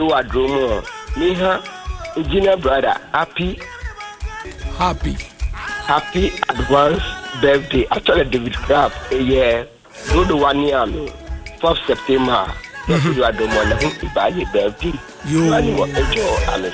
Wadromo. Miha, Gina brother, happy advance birthday. Actually, David Craft, yeah. Do the 1 year, 4th September. You are the one who buy your birthday. You are the one.